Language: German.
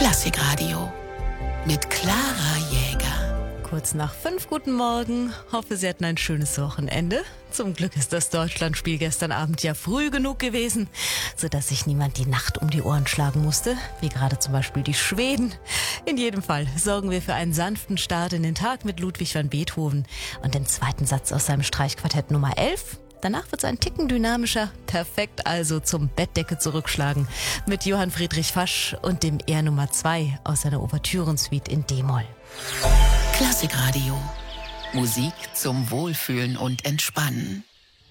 Klassikradio mit Clara Jäger. Kurz nach 5, guten Morgen. Hoffe, Sie hatten ein schönes Wochenende. Zum Glück ist das Deutschlandspiel gestern Abend ja früh genug gewesen, sodass sich niemand die Nacht um die Ohren schlagen musste, wie gerade zum Beispiel die Schweden. In jedem Fall sorgen wir für einen sanften Start in den Tag mit Ludwig van Beethoven und den zweiten Satz aus seinem Streichquartett Nummer 11. Danach wird es ein Ticken dynamischer. Perfekt also zum Bettdecke zurückschlagen mit Johann Friedrich Fasch und dem R Nummer 2 aus seiner Ouvertürensuite in D-Moll. Klassikradio. Musik zum Wohlfühlen und Entspannen.